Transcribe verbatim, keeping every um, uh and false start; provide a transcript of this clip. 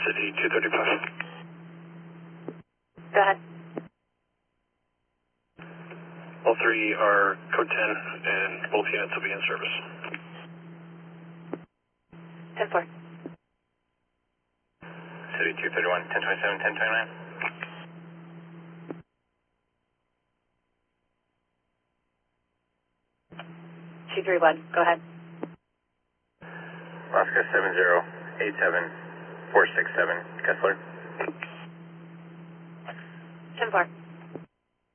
City two thirty-five. Go ahead. All three are code ten, and both units will be in service. ten four. City two thirty-one, ten twenty-seven, ten twenty-nine. two three one, go ahead. Alaska seven zero eight seven four six seven, Kessler. ten four.